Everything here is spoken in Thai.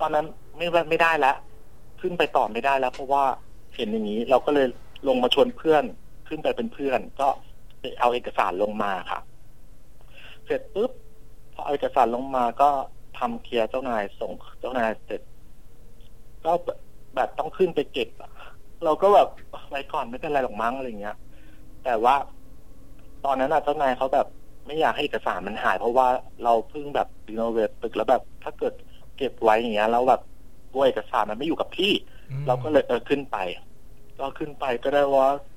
ตอนนั้นไม่ได้แล้วขึ้นไปต่อไม่ได้แล้วเพราะว่าเห็นอย่างนี้เราก็เลยลงมาชวนเพื่อนขึ้นไปเป็นเพื่อนก็ไปเอาเอกสารลงมาค่ะเสร็จปุ๊บพอเอาเอกสารลงมาก็ทำเคลียร์เจ้านายส่งเจ้านายเสร็จก็แบบต้องขึ้นไปเก็บเราก็แบบไว้ก่อนไม่เป็นไรหรอกมั้งอะไรเงี้ยแต่ว่าตอนนั้นเจ้านายเขาแบบไม่อยากให้เอกสารมันหายเพราะว่าเราเพิ่งแบบรีโนเวทตึกแล้วแบบถ้าเกิดเก็บไว้อย่างเงี้ยแล้วแบบตัวเอกสารมันไม่อยู่กับที่เราก็เลยขึ้นไปก็ได้ว่า